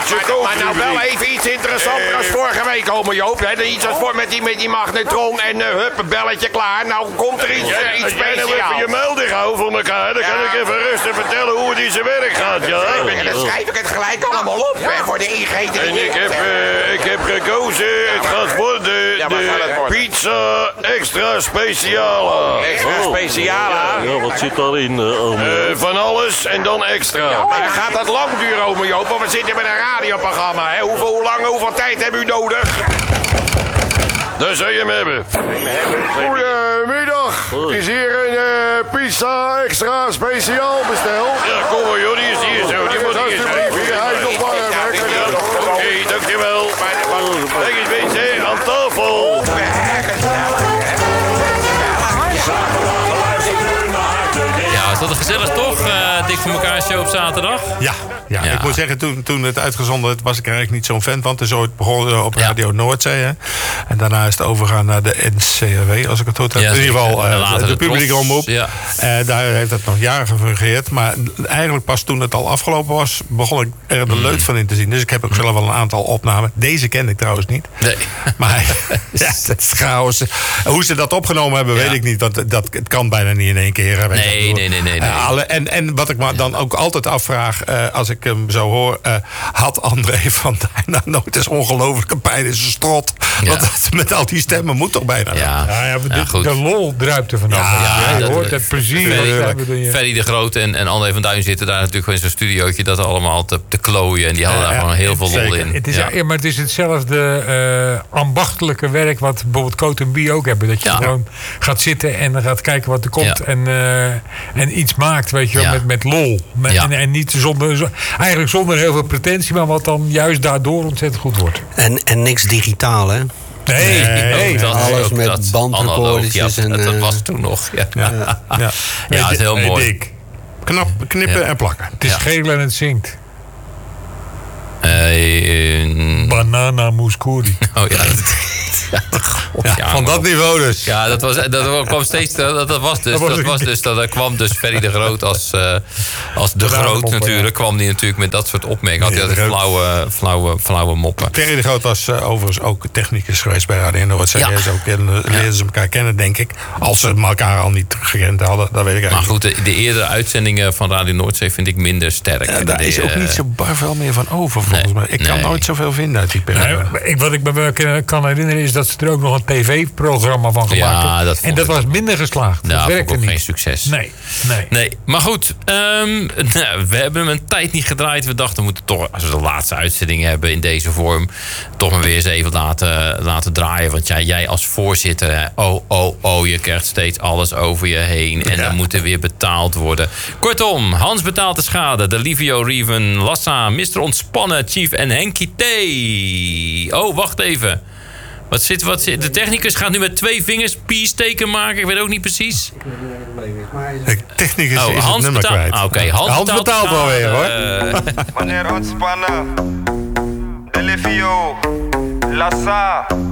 Maar nou wel even iets interessanter als vorige week, ome Joop. Hè? Iets als voor met die magnetron en hup, een belletje klaar. Nou komt er iets Als jij nou even speciaals. je melding houdt voor elkaar, dan kan ik even rustig vertellen hoe het in zijn werk gaat, ja? En dan schrijf ik het gelijk allemaal op, hè, voor de ingeten. En ik heb gekozen, het gaat worden wat gaat het de worden? pizza extra speciale. Extra speciale. Ja, wat zit daarin? Van alles en dan extra. Maar dan gaat dat lang duren, ome Joop, want we zitten met een radioprogramma. Hè? Hoeveel tijd hebben u nodig? Daar zou je hem hebben. Goedemiddag. Het is hier een pizza extra speciaal bestel. Ja, kom maar joh, die is hier zo. Die moet hier zijn. Hij is nog warm, hè. Oké, dankjewel. Kijk eens mensen, aan tafel. Ja, is dat een gezellig toch? Dik voor elkaar show op zaterdag. Ja. Ik moet zeggen, toen het uitgezonden werd, was ik er eigenlijk niet zo'n fan van. Het is ooit begonnen op Radio Noordzee. Hè? En daarna is het overgegaan naar de NCRW, als ik het goed heb. Ja, in ieder geval later de publieke Tros. omroep. Ja. Daar heeft het nog jaren gefungeerd. Maar eigenlijk pas toen het al afgelopen was, begon ik er de leut van in te zien. Dus ik heb ook zelf wel een aantal opnamen. Deze kende ik trouwens niet. Nee. Maar ja, dat is chaos. Hoe ze dat opgenomen hebben, weet ik niet. Want het kan bijna niet in één keer. Nee. En wat ik me dan ook altijd afvraag, als ik hem zo hoor, had André van Duin nou nooit eens ongelooflijke pijn in zijn strot? Ja. Want dat met al die stemmen moet toch bijna. Goed. De lol druipt er vanaf. Ja, je dat- hoort het plezier. Ferry de Groot en André van Duin zitten daar natuurlijk gewoon in zo'n studiootje dat allemaal te klooien. En die hadden daar gewoon heel veel lol zeker. in. Het is, maar het is hetzelfde ambachtelijke werk wat bijvoorbeeld Coat & Bie ook hebben. Dat je gewoon gaat zitten en dan gaat kijken wat er komt. Ja. En iets maakt, weet je wel, Ja. met lol. Ja. En niet eigenlijk zonder heel veel pretentie, maar wat dan juist daardoor ontzettend goed wordt. En niks digitaal, hè? Nee. Dat is alles ook met dat bandrecordertjes analoog, en, dat was toen nog. Ja, het is heel mooi. Dik. Knippen en plakken. Het is geel en het zingt. Banana mouskouri. Oh ja. Van dat niveau dus. Ja, dat kwam steeds. Dat kwam dus Ferry de Groot als de Groot natuurlijk. Kwam die natuurlijk met dat soort opmerkingen. Had hij altijd flauwe moppen. Ferry de Groot was overigens ook technicus geweest bij Radio Noordzee. Ja. Zo leerden ze elkaar kennen, denk ik. Als ze elkaar al niet gekend hadden, dat weet ik Maar eigenlijk goed, de eerdere uitzendingen van Radio Noordzee vind ik minder sterk. niet. Daar is ook niet zo bar veel meer van over, volgens mij. Ik kan nee. nooit zoveel vinden uit die periode. Wat ik me kan herinneren is dat ze er ook nog een tv-programma van gemaakt hebben. dat vond En dat ik was minder geslaagd. Nou, dat vond ik werkte ook niet. geen succes. Nee. Maar goed, we hebben hem een tijd niet gedraaid. We dachten, we moeten toch, als we de laatste uitzending hebben in deze vorm, toch maar weer eens even laten draaien. Want jij als voorzitter, hè, je krijgt steeds alles over je heen. En dan moet er weer betaald worden. Kortom, Hans betaalt de schade. De Livio Reven, Lassa, Mr. Ontspannen, Chief en Henkie T. Oh, wacht even. Wat zit, de technicus gaat nu met 2 vingers peace-teken maken. Ik weet ook niet precies. De technicus is het Hans nummer kwijt. Oké, Hans betaalt wel weer, hoor. Meneer Ontspannen, Elevio, Lassa,